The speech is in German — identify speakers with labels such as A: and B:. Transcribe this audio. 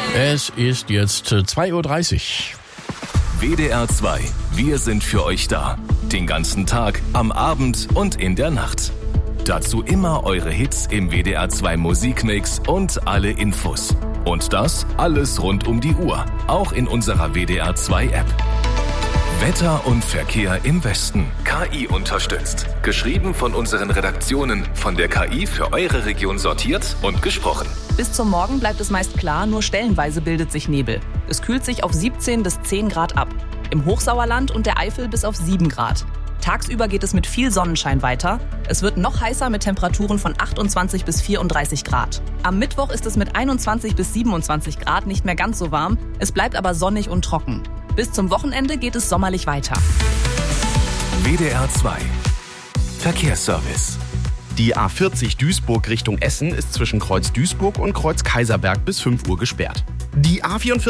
A: Es ist jetzt 2:30 Uhr.
B: WDR 2. Wir sind für euch da. Den ganzen Tag, am Abend und in der Nacht. Dazu immer eure Hits im WDR 2 Musikmix und alle Infos. Und das alles rund um die Uhr. Auch in unserer WDR 2 App. Wetter und Verkehr im Westen. KI unterstützt. Geschrieben von unseren Redaktionen. Von der KI für eure Region sortiert und gesprochen.
C: Bis zum Morgen bleibt es meist klar, nur stellenweise bildet sich Nebel. Es kühlt sich auf 17 bis 10 Grad ab. Im Hochsauerland und der Eifel bis auf 7 Grad. Tagsüber geht es mit viel Sonnenschein weiter. Es wird noch heißer mit Temperaturen von 28 bis 34 Grad. Am Mittwoch ist es mit 21 bis 27 Grad nicht mehr ganz so warm. Es bleibt aber sonnig und trocken. Bis zum Wochenende geht es sommerlich weiter.
B: WDR 2 Verkehrsservice.
D: Die A40 Duisburg Richtung Essen ist zwischen Kreuz Duisburg und Kreuz Kaiserberg bis 5 Uhr gesperrt. Die A44